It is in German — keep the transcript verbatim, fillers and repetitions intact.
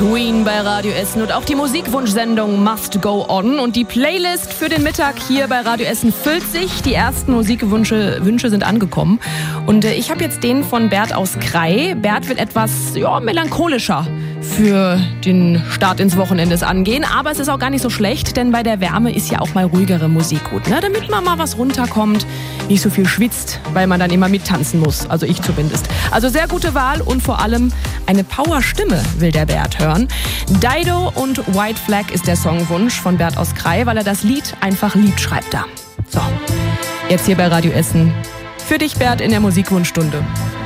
Queen bei Radio Essen und auch die Musikwunschsendung Must Go On. Und die Playlist für den Mittag hier bei Radio Essen füllt sich. Die ersten Musikwünsche Wünsche sind angekommen. Und äh, ich habe jetzt den von Bert aus Krai. Bert will etwas ja, melancholischer für den Start ins Wochenende angehen. Aber es ist auch gar nicht so schlecht, denn bei der Wärme ist ja auch mal ruhigere Musik gut, ne? Damit man mal was runterkommt, nicht so viel schwitzt, weil man dann immer mittanzen muss. Also ich zumindest. Also sehr gute Wahl und vor allem eine Power-Stimme will der Bert hören. Dido und White Flag ist der Songwunsch von Bert aus Krai, weil er das Lied einfach liebt, schreibt er. So, jetzt hier bei Radio Essen. Für dich, Bert, in der Musikwunschstunde.